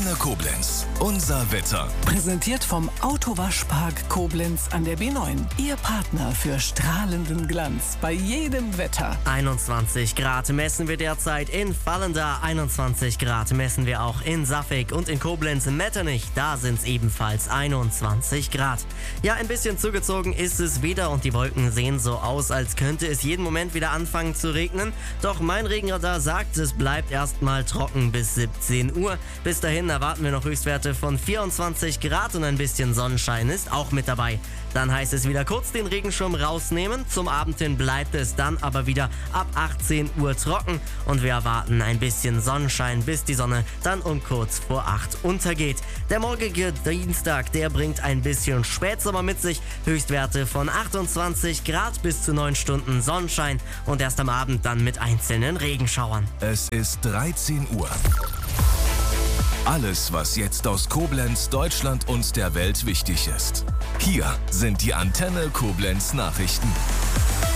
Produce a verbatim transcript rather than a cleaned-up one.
Antenne Koblenz. Unser Wetter. Präsentiert vom Autowaschpark Koblenz an der B neun. Ihr Partner für strahlenden Glanz bei jedem Wetter. einundzwanzig Grad messen wir derzeit in Vallendar. einundzwanzig Grad messen wir auch in Safik und in Koblenz-Metternich. Da sind es ebenfalls einundzwanzig Grad. Ja, ein bisschen zugezogen ist es wieder und die Wolken sehen so aus, als könnte es jeden Moment wieder anfangen zu regnen. Doch mein Regenradar sagt, es bleibt erstmal trocken bis siebzehn Uhr. Bis dahin erwarten wir noch Höchstwerte von vierundzwanzig Grad und ein bisschen Sonnenschein ist auch mit dabei. Dann heißt es wieder kurz den Regenschirm rausnehmen. Zum Abend hin bleibt es dann aber wieder ab achtzehn Uhr trocken und wir erwarten ein bisschen Sonnenschein, bis die Sonne dann um kurz vor acht untergeht. Der morgige Dienstag, der bringt ein bisschen Spätsommer mit sich. Höchstwerte von achtundzwanzig Grad bis zu neun Stunden Sonnenschein und erst am Abend dann mit einzelnen Regenschauern. Es ist dreizehn Uhr. Alles, was jetzt aus Koblenz, Deutschland und der Welt wichtig ist. Hier sind die Antenne Koblenz Nachrichten.